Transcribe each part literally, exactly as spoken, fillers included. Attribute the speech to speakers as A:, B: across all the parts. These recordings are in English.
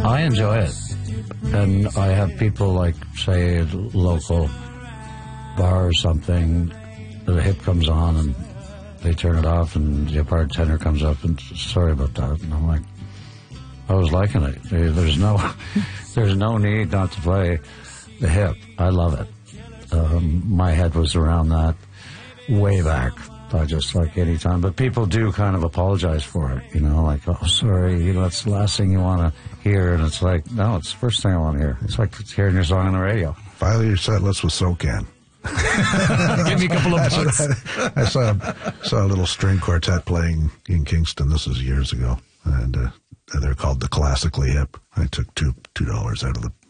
A: I enjoy it. And I have people like, say, at a local bar or something, the hip comes on and they turn it off and the bartender comes up and, sorry about that. And I'm like, I was liking it. There's no, there's no need not to play the hip. I love it. Um, my head was around that way back. I just like any time. But people do kind of apologize for it, you know, like, oh, sorry, you know, that's the last thing you want to hear. And it's like, no, it's the first thing I want to hear. It's like it's hearing your song on the radio.
B: File your set list with SoCan.
C: Give me a couple of bucks.
B: I saw, saw a little string quartet playing in Kingston. This was years ago. And uh, they're called the Classically Hip. I took two two dollars out of the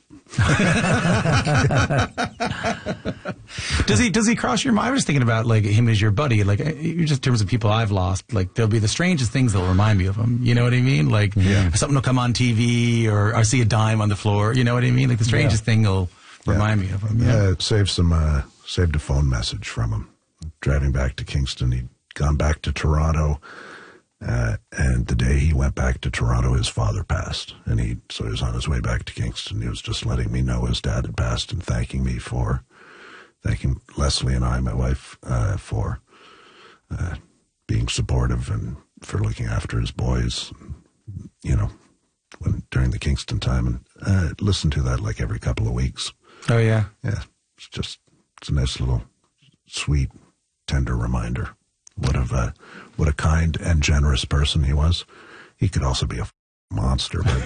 C: does he does he cross your mind? I was thinking about like him as your buddy, like just in terms of people I've lost. Like there'll be the strangest things that'll remind me of him. You know what I mean? Like yeah. something will come on T V or I see a dime on the floor. You know what I mean? Like the strangest yeah. thing will remind
B: yeah.
C: me of him.
B: Yeah,
C: yeah.
B: It saved some uh, saved a phone message from him driving back to Kingston. He'd gone back to Toronto. Uh, and the day he went back to Toronto, his father passed. And he, so he was on his way back to Kingston. He was just letting me know his dad had passed and thanking me for, thanking Leslie and I, my wife, uh, for, uh, being supportive and for looking after his boys, you know, when, during the Kingston time. And, uh, listen to that like every couple of weeks.
C: Oh, yeah.
B: Yeah. It's just, it's a nice little sweet, tender reminder. What a uh, what a kind and generous person he was. He could also be a f- monster, but,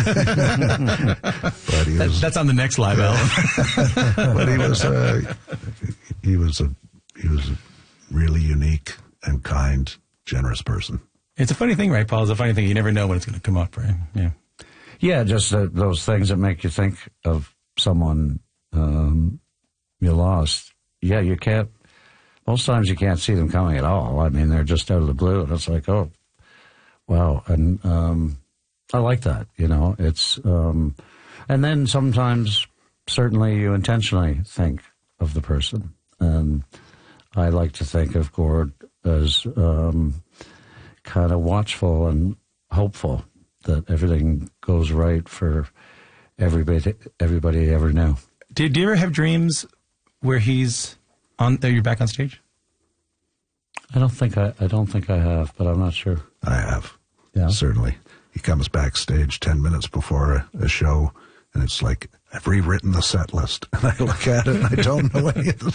B: but he was.
C: That's on the next live album.
B: But he was uh, he was a he was a really unique and kind, generous person.
C: It's a funny thing, right, Paul? It's a funny thing. You never know when it's going to come up, right? Yeah.
A: Yeah, just uh, those things that make you think of someone um, you lost. Yeah, you can't. Most times you can't see them coming at all. I mean, they're just out of the blue, and it's like, oh, wow. And um, I like that, you know. It's um, and then sometimes, certainly, you intentionally think of the person. And I like to think of Gord as um, kind of watchful and hopeful that everything goes right for everybody, everybody he ever knew.
C: Do, do you ever have dreams where he's on? That you're back on stage?
A: I don't think I. I don't think I have, but I'm not sure.
B: I have.
A: Yeah,
B: certainly. He comes backstage ten minutes before a, a show, and it's like I've rewritten the set list, and I look at it, and I don't know any of the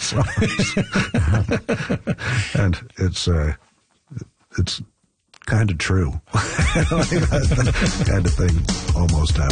B: songs, and it's uh, it's kind of true. Like that kind of thing almost happens.